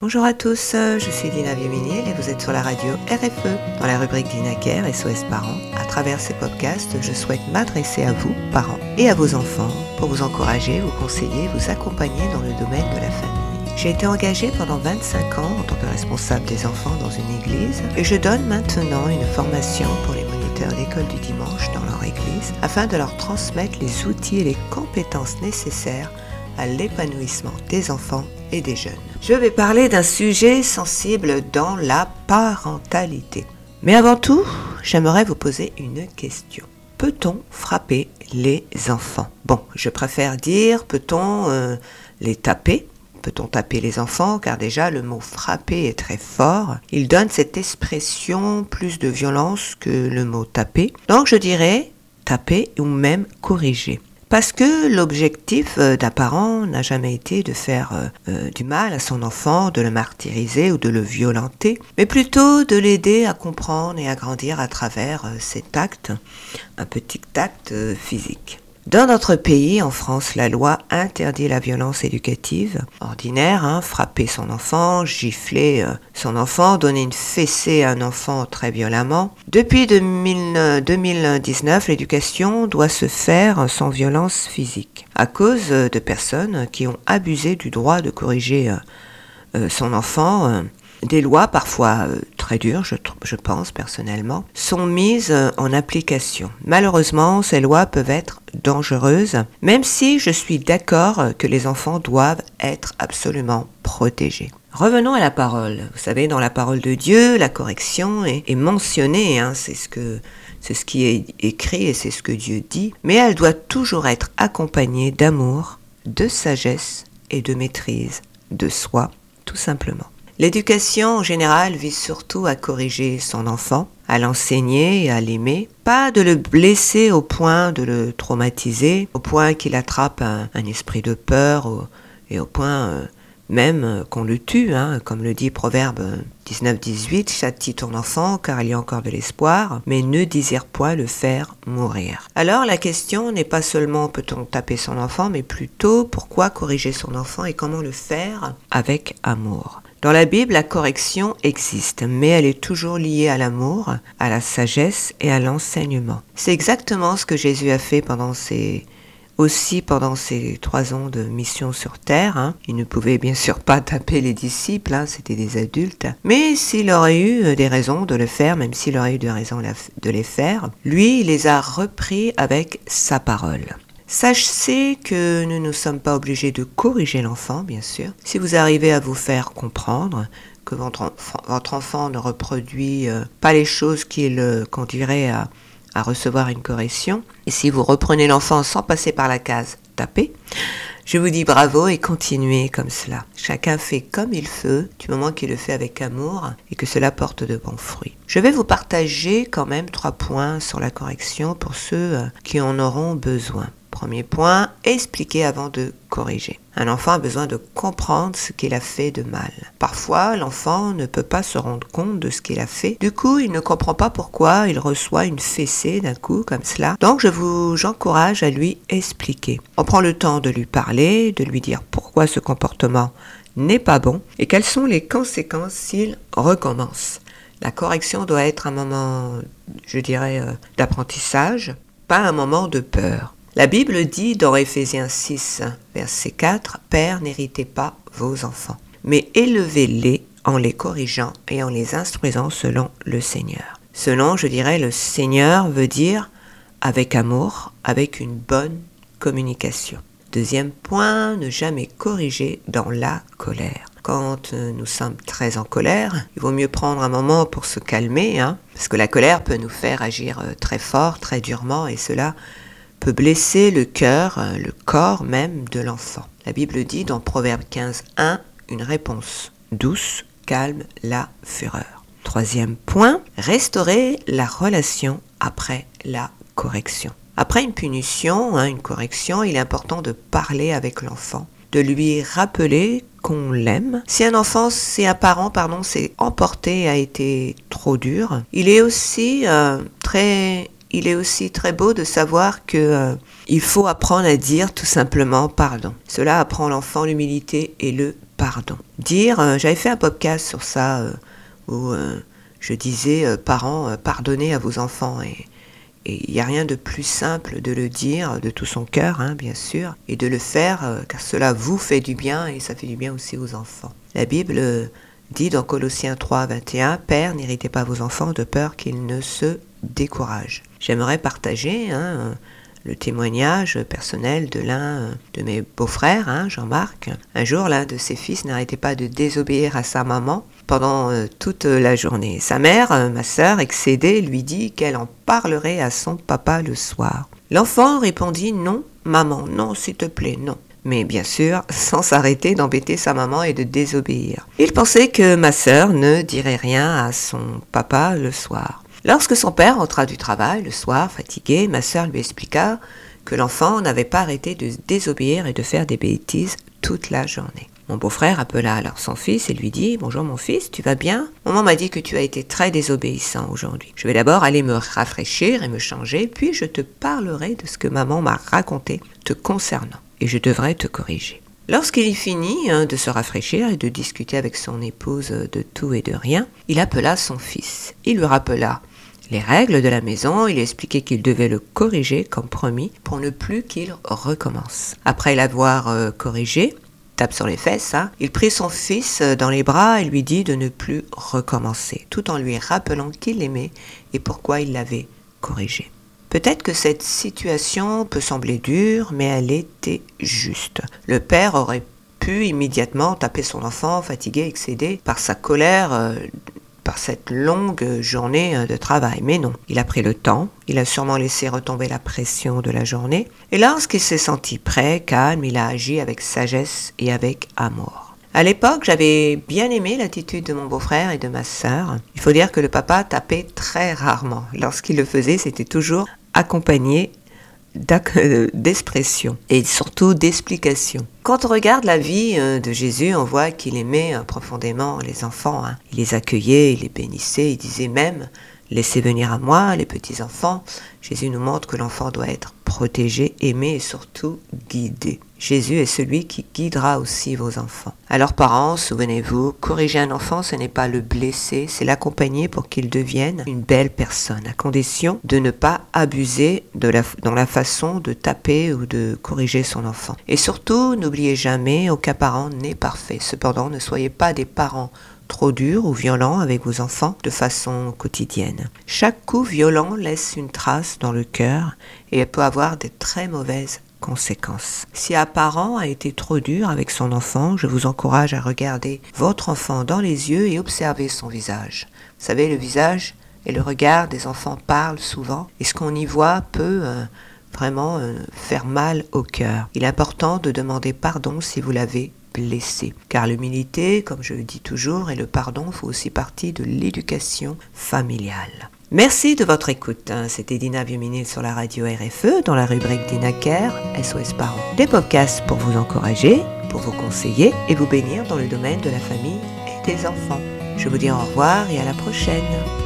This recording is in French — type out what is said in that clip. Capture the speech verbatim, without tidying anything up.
Bonjour à tous, je suis Dina Vieux-Minil et vous êtes sur la radio R F E. Dans la rubrique DinaCare S O S Parents, à travers ces podcasts, je souhaite m'adresser à vous, parents, et à vos enfants pour vous encourager, vous conseiller, vous accompagner dans le domaine de la famille. J'ai été engagée pendant vingt-cinq ans en tant que responsable des enfants dans une église et je donne maintenant une formation pour les moniteurs d'école du dimanche dans leur église afin de leur transmettre les outils et les compétences nécessaires à l'épanouissement des enfants et des jeunes. Je vais parler d'un sujet sensible dans la parentalité. Mais avant tout, j'aimerais vous poser une question. Peut-on frapper les enfants ? Bon, je préfère dire, peut-on euh, les taper ? Peut-on taper les enfants ? Car déjà, le mot frapper est très fort. Il donne cette expression plus de violence que le mot taper. Donc, je dirais taper ou même corriger. Parce que l'objectif d'un parent n'a jamais été de faire euh, du mal à son enfant, de le martyriser ou de le violenter, mais plutôt de l'aider à comprendre et à grandir à travers euh, cet acte, un petit acte euh, physique. Dans notre pays, en France, la loi interdit la violence éducative. Ordinaire, hein, frapper son enfant, gifler euh, son enfant, donner une fessée à un enfant très violemment. Depuis deux mille dix-neuf, l'éducation doit se faire sans violence physique, à cause de personnes qui ont abusé du droit de corriger euh, euh, son enfant. Euh, Des lois, parfois euh, très dures, je, je pense personnellement, sont mises euh, en application. Malheureusement, ces lois peuvent être dangereuses, même si je suis d'accord que les enfants doivent être absolument protégés. Revenons à la parole. Vous savez, dans la parole de Dieu, la correction est, est mentionnée, hein, c'est ce que, c'est ce qui est écrit et c'est ce que Dieu dit, mais elle doit toujours être accompagnée d'amour, de sagesse et de maîtrise de soi, tout simplement. L'éducation en général vise surtout à corriger son enfant, à l'enseigner et à l'aimer, pas de le blesser au point de le traumatiser, au point qu'il attrape un, un esprit de peur au, et au point euh, même euh, qu'on le tue, hein, comme le dit Proverbe dix-neuf dix-huit, châtie ton enfant car il y a encore de l'espoir, mais ne désire point le faire mourir. Alors la question n'est pas seulement peut-on taper son enfant, mais plutôt pourquoi corriger son enfant et comment le faire avec amour. Dans la Bible, la correction existe, mais elle est toujours liée à l'amour, à la sagesse et à l'enseignement. C'est exactement ce que Jésus a fait pendant ses, aussi pendant ses trois ans de mission sur terre. Hein. Il ne pouvait bien sûr pas taper les disciples, hein, c'était des adultes. Mais s'il aurait eu des raisons de le faire, même s'il aurait eu des raisons de les faire, lui, il les a repris avec sa parole. Sachez que nous ne sommes pas obligés de corriger l'enfant, bien sûr. Si vous arrivez à vous faire comprendre que votre enfant, votre enfant ne reproduit euh, pas les choses qui le conduiraient à, à recevoir une correction, et si vous reprenez l'enfant sans passer par la case « taper », je vous dis bravo et continuez comme cela. Chacun fait comme il veut, du moment qu'il le fait avec amour et que cela porte de bons fruits. Je vais vous partager quand même trois points sur la correction pour ceux qui en auront besoin. Premier point, expliquer avant de corriger. Un enfant a besoin de comprendre ce qu'il a fait de mal. Parfois, l'enfant ne peut pas se rendre compte de ce qu'il a fait. Du coup, il ne comprend pas pourquoi il reçoit une fessée d'un coup comme cela. Donc, je vous, j'encourage à lui expliquer. On prend le temps de lui parler, de lui dire pourquoi ce comportement n'est pas bon et quelles sont les conséquences s'il recommence. La correction doit être un moment, je dirais, euh, d'apprentissage, pas un moment de peur. La Bible dit dans Éphésiens six, verset quatre, « Père, n'héritez pas vos enfants, mais élevez-les en les corrigeant et en les instruisant selon le Seigneur. » Selon, je dirais, le Seigneur veut dire avec amour, avec une bonne communication. Deuxième point, ne jamais corriger dans la colère. Quand nous sommes très en colère, il vaut mieux prendre un moment pour se calmer, hein, parce que la colère peut nous faire agir très fort, très durement, et cela peut blesser le cœur, le corps même de l'enfant. La Bible dit dans Proverbe quinze un, une réponse douce calme la fureur. Troisième point, restaurer la relation après la correction. Après une punition, hein, une correction, il est important de parler avec l'enfant, de lui rappeler qu'on l'aime. Si un enfant, si un parent, pardon, s'est emporté, a été trop dur, il est aussi euh, très... Il est aussi très beau de savoir que euh, il faut apprendre à dire tout simplement pardon. Cela apprend l'enfant l'humilité et le pardon. pardon. Dire, euh, j'avais fait un podcast sur ça euh, où euh, je disais, euh, parents, euh, pardonnez à vos enfants. Et il n'y a rien de plus simple de le dire de tout son cœur, hein, bien sûr, et de le faire euh, car cela vous fait du bien et ça fait du bien aussi aux enfants. La Bible euh, dit dans Colossiens trois, vingt et un, « Père, n'irritez pas vos enfants de peur qu'ils ne se découragent. » J'aimerais partager hein, le témoignage personnel de l'un de mes beaux-frères, hein, Jean-Marc. Un jour, l'un de ses fils n'arrêtait pas de désobéir à sa maman pendant euh, toute la journée. Sa mère, euh, ma sœur, excédée, lui dit qu'elle en parlerait à son papa le soir. L'enfant répondit « Non, maman, non, s'il te plaît, non. » Mais bien sûr, sans s'arrêter d'embêter sa maman et de désobéir. Il pensait que ma sœur ne dirait rien à son papa le soir. Lorsque son père rentra du travail le soir, fatigué, ma sœur lui expliqua que l'enfant n'avait pas arrêté de désobéir et de faire des bêtises toute la journée. Mon beau-frère appela alors son fils et lui dit « Bonjour mon fils, tu vas bien ? Maman m'a dit que tu as été très désobéissant aujourd'hui. Je vais d'abord aller me rafraîchir et me changer, puis je te parlerai de ce que maman m'a raconté te concernant et je devrais te corriger. » Lorsqu'il finit hein, de se rafraîchir et de discuter avec son épouse de tout et de rien, il appela son fils. Il lui rappela les règles de la maison, il expliquait qu'il devait le corriger comme promis pour ne plus qu'il recommence. Après l'avoir euh, corrigé, tape sur les fesses, hein, il prit son fils dans les bras et lui dit de ne plus recommencer, tout en lui rappelant qu'il l'aimait et pourquoi il l'avait corrigé. Peut-être que cette situation peut sembler dure, mais elle était juste. Le père aurait pu immédiatement taper son enfant, fatigué, excédé par sa colère, euh, par cette longue journée de travail. Mais non, il a pris le temps, il a sûrement laissé retomber la pression de la journée, et lorsqu'il s'est senti prêt, calme, il a agi avec sagesse et avec amour. À l'époque, j'avais bien aimé l'attitude de mon beau-frère et de ma sœur. Il faut dire que le papa tapait très rarement. Lorsqu'il le faisait, c'était toujours accompagné d'expression et surtout d'explication. Quand on regarde la vie de Jésus, on voit qu'il aimait profondément les enfants. Hein. Il les accueillait, il les bénissait, il disait même « Laissez venir à moi les petits enfants ». Jésus nous montre que l'enfant doit être protégé, aimé et surtout guidé. Jésus est celui qui guidera aussi vos enfants. Alors parents, souvenez-vous, corriger un enfant, ce n'est pas le blesser, c'est l'accompagner pour qu'il devienne une belle personne, à condition de ne pas abuser de la, dans la façon de taper ou de corriger son enfant. Et surtout, n'oubliez jamais, aucun parent n'est parfait. Cependant, ne soyez pas des parents trop durs ou violents avec vos enfants de façon quotidienne. Chaque coup violent laisse une trace dans le cœur et elle peut avoir de très mauvaises conséquences. Si un parent a été trop dur avec son enfant, je vous encourage à regarder votre enfant dans les yeux et observer son visage. Vous savez, le visage et le regard des enfants parlent souvent et ce qu'on y voit peut euh, vraiment euh, faire mal au cœur. Il est important de demander pardon si vous l'avez blessé. Car l'humilité, comme je le dis toujours, et le pardon font aussi partie de l'éducation familiale. Merci de votre écoute. C'était Dina Vieux-Ménil sur la radio R F E dans la rubrique Dina Care, S O S Parents. Des podcasts pour vous encourager, pour vous conseiller et vous bénir dans le domaine de la famille et des enfants. Je vous dis au revoir et à la prochaine.